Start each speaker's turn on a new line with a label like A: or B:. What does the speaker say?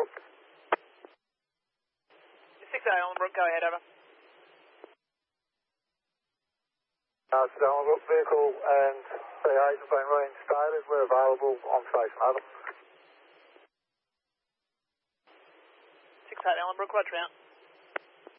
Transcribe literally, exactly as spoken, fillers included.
A: Ellenbrook.
B: six eight Ellenbrook, go ahead, over.
A: Uh, it's Ellenbrook vehicle and C As have been reinstated. We're available on station, over.
B: six eight Ellenbrook, roger out.